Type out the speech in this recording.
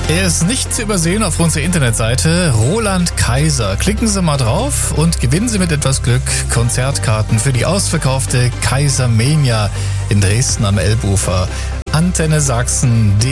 Er ist nicht zu übersehen auf unserer Internetseite Roland Kaiser. Klicken Sie mal drauf und gewinnen Sie mit etwas Glück Konzertkarten für die ausverkaufte Kaisermania in Dresden am Elbufer. Antenne Sachsen.